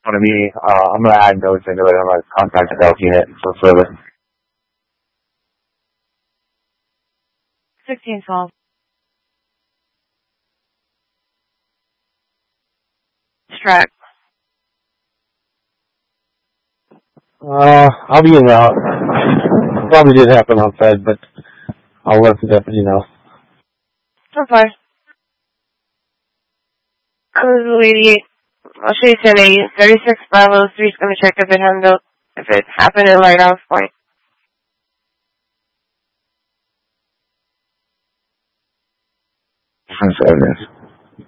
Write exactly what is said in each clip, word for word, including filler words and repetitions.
front of me. Uh, I'm going to add notes into it. I'm going to contact the health unit for further. sixteen twelve. Strat. Uh, I'll be in and out. Probably did happen on Fed, but I'll let the deputy know. Okay. Cruise lady, I'll show you ten eight. thirty-six Bravo three is going to check if it handled, if it happened at Lighthouse Point. ten seven.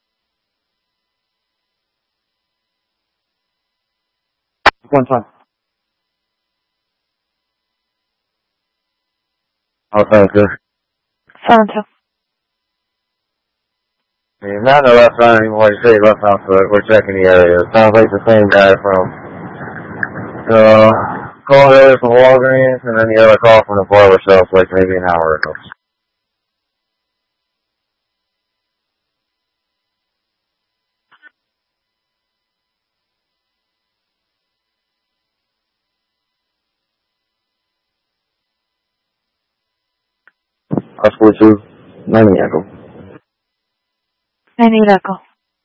One time. Oh, thank you. Sound two. He's not in the left line anymore. He said he left out, so we're checking the area. It sounds like the same guy from the call earlier from Walgreens, and then the other call from the boiler shelf, like maybe an hour ago. Oscar two, ninety Echo. ninety Echo.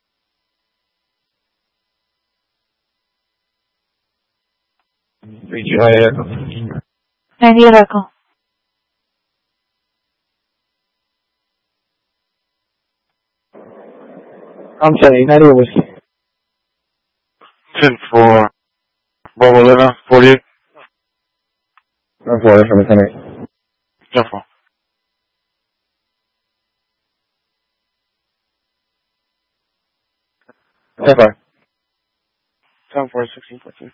three G I Echo. ninety Echo. I'm saying ninety whiskey. ten four. Bravo eleven, forty-eight. ten four, that's from the ten eight. ten four. ten five. ten four, sixteen fourteen.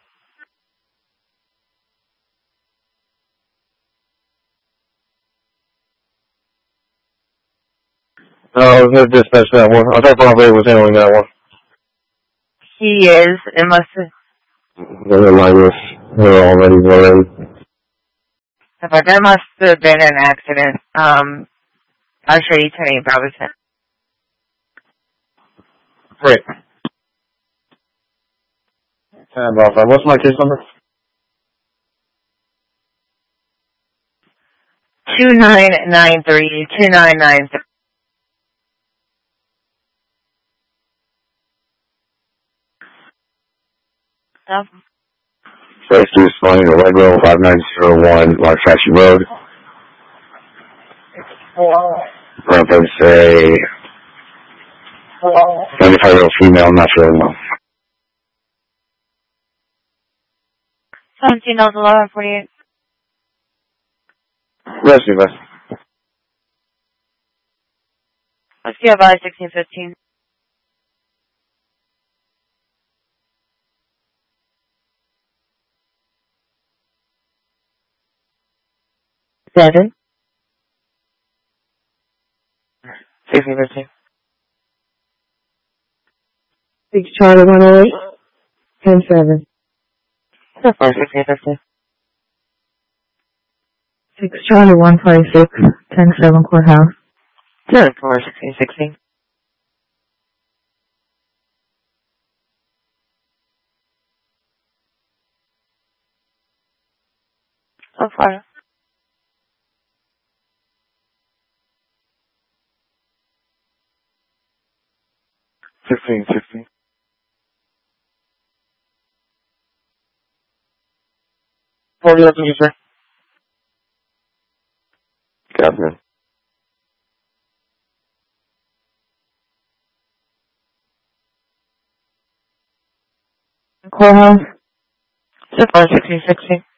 No, I was going to dispatch that one. I thought Bravo eight was handling that one. He is. It must have. The line was here already already. But that must have been an accident. Um, I'll show you ten eight Bravo ten. Great. ten Bravo five. What's my case number? two nine nine three two nine nine three. First is flying Allegro, five nine zero one, Large Traction Road. Reference say seventy-five year old female, not feeling well. seventeen eleven forty-eight. Rescue bus. Let's see about sixteen fifteen. Seven. sixteen fifteen. Six Charlie one oh eight. Ten seven. So far sixteen fifteen. Six Charlie one five six. Ten seven courthouse. Ten four sixteen sixteen. So far. Fifteen, sixteen. Forty up to you, sir. Captain. Courthouse. So far sixteen sixteen.